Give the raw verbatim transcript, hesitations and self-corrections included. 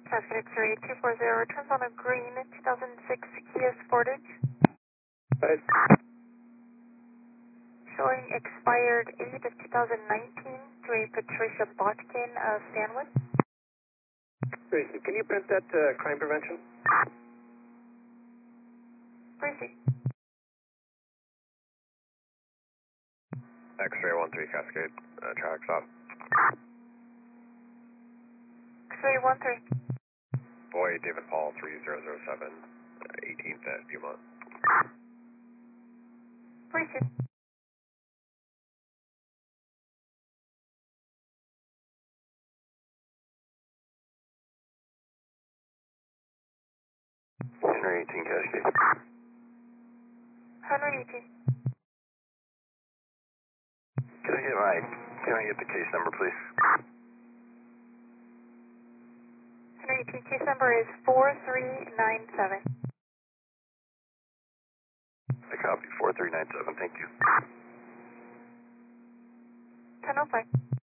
Cascade X-ray two four zero returns on a green two thousand six Kia Sportage. Right. Showing expired eight of two thousand nineteen to a Patricia Botkin of Stanwood. Tracy, can you print that uh, crime prevention? Tracy. X-ray one three Cascade, uh, traffic stop. X-ray one three. Boy, David Paul three zero zero seven, uh, eighteenth at Viewmont. Tracy. Henry eighteen Cascade. Henry eighteen. Can I get my, can I get the case number, please? Henry eighteen, case number is four three nine seven. I copy four three nine seven, thank you. ten oh five.